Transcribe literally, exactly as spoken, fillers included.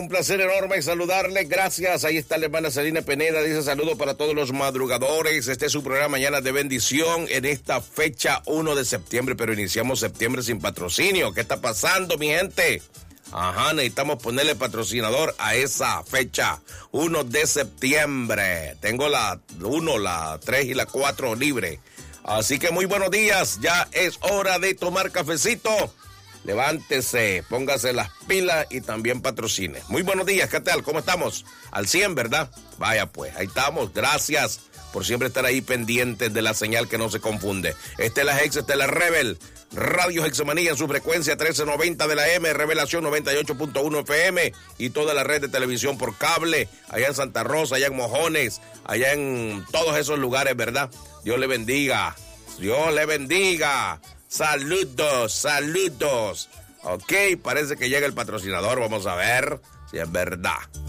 un placer enorme saludarle. Gracias. Ahí está la hermana Celina Peneda. Dice saludo para todos los madrugadores. Este es su programa Mañana de Bendición en esta fecha uno de septiembre, pero iniciamos septiembre sin patrocinio. ¿Qué está pasando, mi gente? Ajá, necesitamos ponerle patrocinador a esa fecha, uno de septiembre. Tengo la uno, la tres y la cuatro libre. Así que muy buenos días. Ya es hora de tomar cafecito. Levántese, póngase las pilas y también patrocine. Muy buenos días, ¿qué tal? ¿Cómo estamos? Al cien, ¿verdad? Vaya pues, ahí estamos. Gracias por siempre estar ahí pendientes de la señal que no se confunde. Esta es la Hex, esta es la Rebel. Radio Hexamanía en su frecuencia trece noventa de la M, Revelación noventa y ocho punto uno F M y toda la red de televisión por cable, allá en Santa Rosa, allá en Mojones, allá en todos esos lugares, ¿verdad? Dios le bendiga. Dios le bendiga. Saludos, saludos. Ok, parece que llega el patrocinador. Vamos a ver si es verdad.